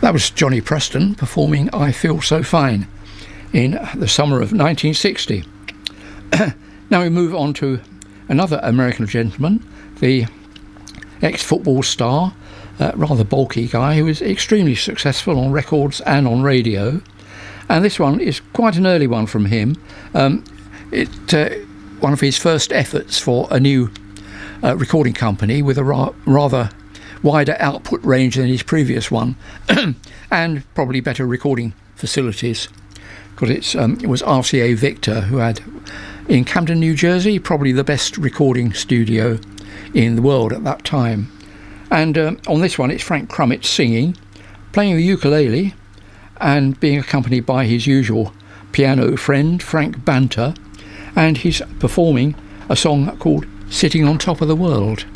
That was Johnny Preston performing I Feel So Fine in the summer of 1960. Now we move on to another American gentleman, the ex-football star, rather bulky guy who was extremely successful on records and on radio. And this one is quite an early one from him. One of his first efforts for a new recording company with a rather wider output range than his previous one and probably better recording facilities, because it was RCA Victor, who had in Camden, New Jersey, probably the best recording studio in the world at that time. And on this one it's Frank Crumit singing, playing the ukulele and being accompanied by his usual piano friend Frank Banter, and he's performing a song called Sitting on Top of the World.